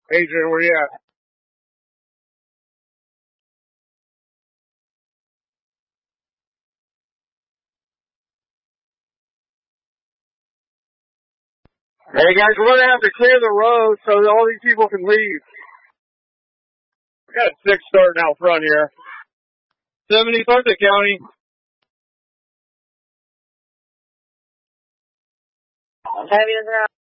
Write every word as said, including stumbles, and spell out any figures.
Adrian, where you at? Hey guys, we're gonna have to clear the road so that all these people can leave. We got six starting out front here. seventy Thursday County. Heavy as